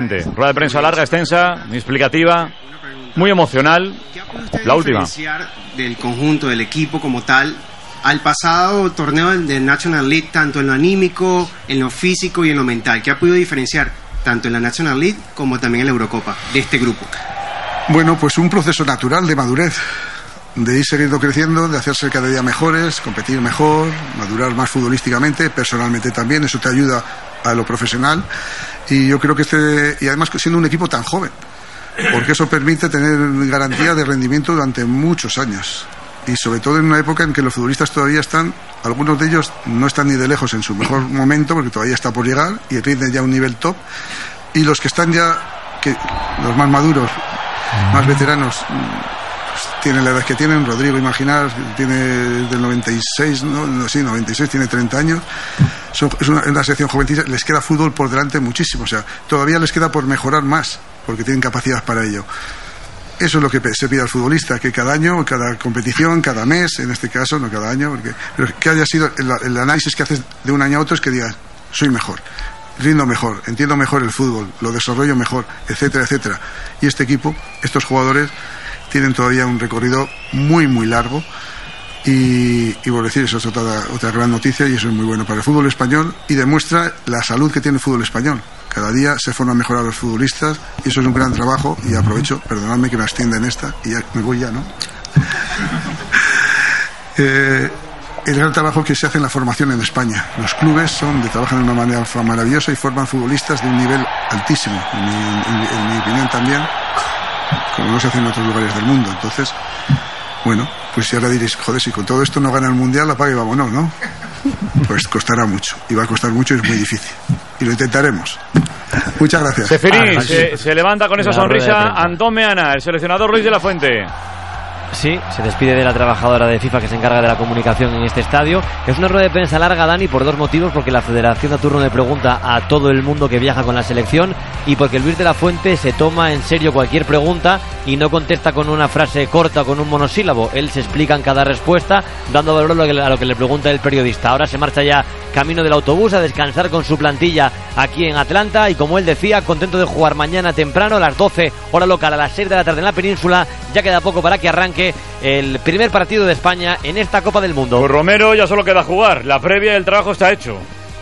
Fuente. Rueda de prensa larga, extensa, muy explicativa, muy emocional. ¿Qué ha podido usted La última. diferenciar del conjunto, del equipo como tal, al pasado torneo de National League, tanto en lo anímico, en lo físico y en lo mental? ¿Qué ha podido diferenciar tanto en la National League como también en la Eurocopa de este grupo? Bueno, pues un proceso natural de madurez, de ir siguiendo creciendo, de hacerse cada día mejores, competir mejor, madurar más futbolísticamente, personalmente también, eso te ayuda a lo profesional. Y yo creo que y además siendo un equipo tan joven, porque eso permite tener garantía de rendimiento durante muchos años. Y sobre todo en una época en que los futbolistas todavía están, algunos de ellos no están ni de lejos en su mejor momento, porque todavía está por llegar y rinden ya a un nivel top. Y los que están ya, los más maduros, más veteranos, pues tienen la edad que tienen. Rodrigo, imaginar, tiene del 96, ¿no? Sí, 96, tiene 30 años. Es una sección jovencita, les queda fútbol por delante muchísimo, o sea, todavía les queda por mejorar más, porque tienen capacidad para ello. Eso es lo que se pide al futbolista, que cada año, cada competición, cada mes, en este caso, no cada año, pero que haya sido el análisis que haces de un año a otro, es que digas, soy mejor, rindo mejor, entiendo mejor el fútbol, lo desarrollo mejor, etcétera, etcétera. Y este equipo, estos jugadores, tienen todavía un recorrido muy, muy largo. Y por decir, eso es otra gran noticia, y eso es muy bueno para el fútbol español y demuestra la salud que tiene el fútbol español. Cada día se forman mejor a los futbolistas y eso es un gran trabajo. Y aprovecho, perdonadme que me extienda en esta y ya me voy ya, ¿no? El gran trabajo que se hace en la formación en España. Los clubes trabajan de una manera maravillosa y forman futbolistas de un nivel altísimo, en mi opinión también, como no se hace en otros lugares del mundo. Entonces, bueno, pues si ahora diréis, joder, si con todo esto no gana el Mundial, apaga y vámonos, ¿no? Pues costará mucho, y va a costar mucho y es muy difícil. Y lo intentaremos. Muchas gracias. Seferín, se levanta con esa sonrisa Antón Meana, el seleccionador Luis de la Fuente. Sí, se despide de la trabajadora de FIFA que se encarga de la comunicación en este estadio. Es una rueda de prensa larga, Dani, por dos motivos: porque la Federación da turno de pregunta a todo el mundo que viaja con la selección, y porque Luis de la Fuente se toma en serio cualquier pregunta y no contesta con una frase corta o con un monosílabo. Él se explica en cada respuesta, dando valor a lo que le pregunta el periodista. Ahora se marcha ya camino del autobús a descansar con su plantilla aquí en Atlanta, y como él decía, contento de jugar mañana temprano a las 12 hora local, a las 6 de la tarde en la península. Ya queda poco para que arranque el primer partido de España en esta Copa del Mundo. Pues Romero, ya solo queda jugar. La previa y el trabajo está hecho.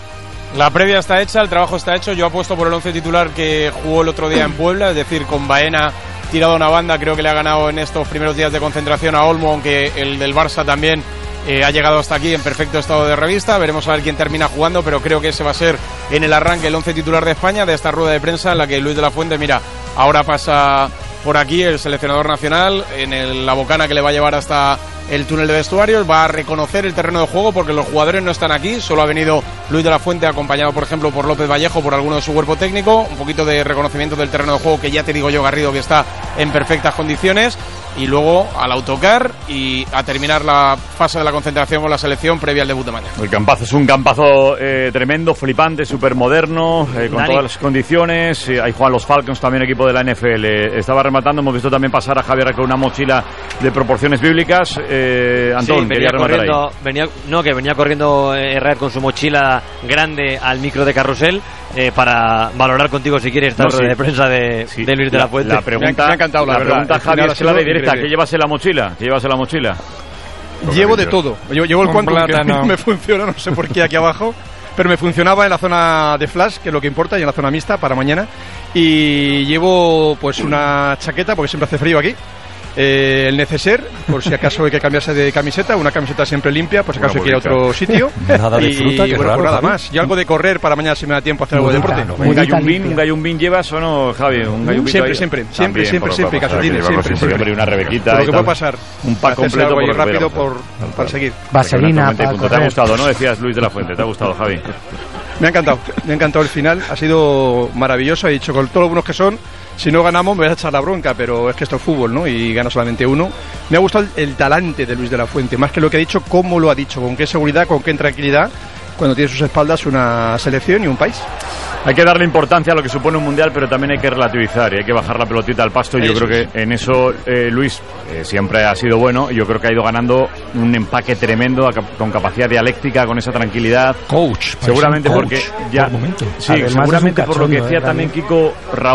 La previa está hecha, el trabajo está hecho. Yo apuesto por el 11 titular que jugó el otro día en Puebla, es decir, con Baena tirado a una banda. Creo que le ha ganado en estos primeros días de concentración a Olmo, aunque el del Barça también ha llegado hasta aquí en perfecto estado de revista. Veremos a ver quién termina jugando, pero creo que ese va a ser en el arranque el 11 titular de España, de esta rueda de prensa en la que Luis de la Fuente, mira, ahora pasa por aquí el seleccionador nacional en la bocana que le va a llevar hasta el túnel de vestuarios, va a reconocer el terreno de juego porque los jugadores no están aquí, solo ha venido Luis de la Fuente acompañado por ejemplo por López Vallejo, por alguno de su cuerpo técnico, un poquito de reconocimiento del terreno de juego que ya te digo yo, Garrido, que está en perfectas condiciones, y luego al autocar y a terminar la fase de la concentración con la selección previa al debut de mañana. El campazo es un campazo tremendo, flipante, súper moderno, con todas las condiciones. Ahí juegan los Falcons, también equipo de la NFL. Estaba rematando, hemos visto también pasar a Javier con una mochila de proporciones bíblicas. Antón, sí, quería rematar ahí. Venía corriendo Herrera con su mochila grande al micro de Carrusel para valorar contigo, si quieres, esta rueda de prensa de Luis de la Fuente. La pregunta, me ha encantado, la pregunta, Javier, es clara y directa. ¿Qué llevas en la mochila? ¿Qué llevas en la mochila? Llevo de todo. Llevo el Quantum, que no me funciona, no sé por qué aquí abajo, pero me funcionaba en la zona de flash, que es lo que importa, y en la zona mixta para mañana. Y llevo pues una chaqueta, porque siempre hace frío aquí. El neceser, por si acaso hay que cambiarse de camiseta, una camiseta siempre limpia, por si acaso hay que ir a otro sitio. Nada de fruta, y bueno, raro, nada Javi. más. Y algo de correr para mañana si me da tiempo a hacer algo de deporte. ¿Un gallumbín llevas o no, Javi? ¿Un gallumbín siempre, calcetines, siempre. Una rebequita. Lo que puede pasar. Un pack completo por rápido para seguir. Vaselina. ¿Te ha gustado, no? Decías Luis de la Fuente. ¿Te ha gustado, Javi? Me ha encantado el final, ha sido maravilloso. He dicho, con todos los buenos que son, si no ganamos me voy a echar la bronca, pero es que esto es fútbol, ¿no? Y gana solamente uno. Me ha gustado el talante de Luis de la Fuente, más que lo que ha dicho, cómo lo ha dicho, con qué seguridad, con qué tranquilidad, cuando tiene a sus espaldas una selección y un país. Hay que darle importancia a lo que supone un mundial, pero también hay que relativizar y hay que bajar la pelotita al pasto. Yo creo que en eso Luis siempre ha sido bueno, y yo creo que ha ido ganando un empaque tremendo, con capacidad dialéctica, con esa tranquilidad. Coach. Seguramente coach, porque ya... por momento. Sí, Además, seguramente por lo que decía también también Kiko, Raúl